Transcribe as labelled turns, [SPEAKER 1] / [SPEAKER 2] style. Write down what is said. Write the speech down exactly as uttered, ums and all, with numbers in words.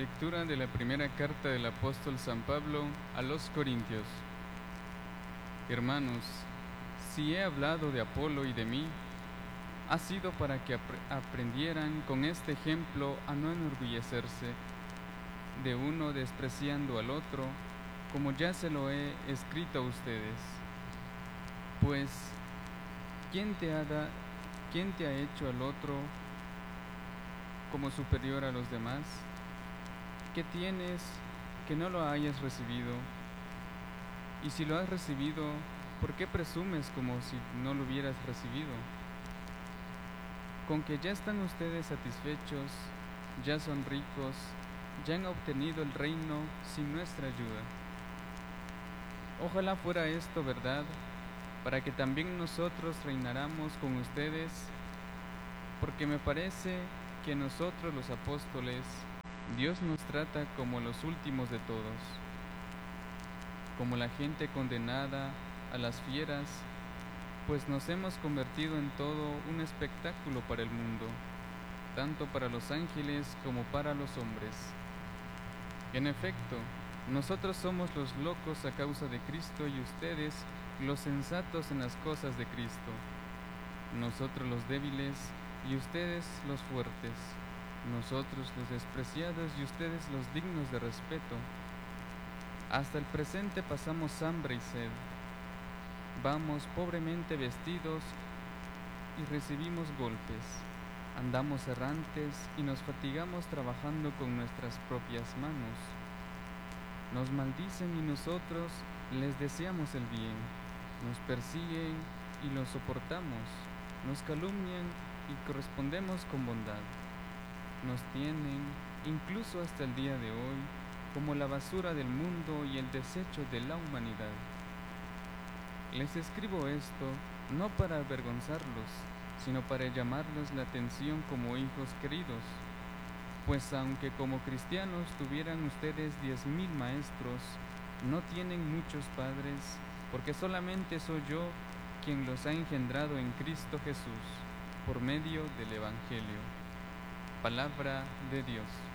[SPEAKER 1] Lectura de la primera carta del apóstol San Pablo a los Corintios. Hermanos, si he hablado de Apolo y de mí, ha sido para que ap- aprendieran con este ejemplo a no enorgullecerse de uno despreciando al otro, como ya se lo he escrito a ustedes. Pues, ¿quién te ha, da- quién te ha hecho al otro como superior a los demás? ¿Qué tienes que no lo hayas recibido? Y si lo has recibido, ¿por qué presumes como si no lo hubieras recibido? Con que ya están ustedes satisfechos, ya son ricos, ya han obtenido el reino sin nuestra ayuda. Ojalá fuera esto verdad, para que también nosotros reináramos con ustedes, porque me parece que nosotros los apóstoles, Dios nos trata como los últimos de todos, como la gente condenada a las fieras, pues nos hemos convertido en todo un espectáculo para el mundo, tanto para los ángeles como para los hombres. En efecto, nosotros somos los locos a causa de Cristo y ustedes los sensatos en las cosas de Cristo. Nosotros los débiles y ustedes los fuertes. Nosotros los despreciados y ustedes los dignos de respeto. Hasta el presente pasamos hambre y sed. Vamos pobremente vestidos y recibimos golpes. Andamos errantes y nos fatigamos trabajando con nuestras propias manos. Nos maldicen y nosotros les deseamos el bien. Nos persiguen y los soportamos. Nos calumnian y correspondemos con bondad. Nos tienen, incluso hasta el día de hoy, como la basura del mundo y el desecho de la humanidad. Les escribo esto no para avergonzarlos, sino para llamarles la atención como hijos queridos. Pues aunque como cristianos tuvieran ustedes diez mil maestros, no tienen muchos padres, porque solamente soy yo quien los ha engendrado en Cristo Jesús, por medio del Evangelio. Palabra de Dios.